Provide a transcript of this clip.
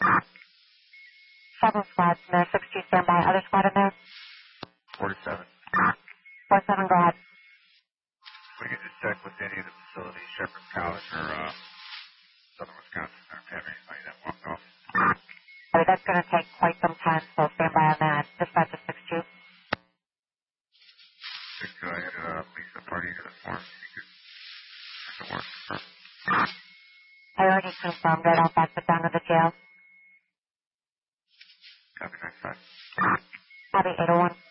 Several squads in there. 6-2 standby. Other squad in there? 47. 47, go ahead. We can just check with any of the facilities, Shepherd College or Southern Wisconsin, or have anybody that walked off. Okay, that's going to take quite some time, so stand by on that. Dispatch is 6-2. 6-2, I had Lisa party to the form. If it works. I already confirmed it. I'll back it down to the jail. Copy, next time. Copy, 801.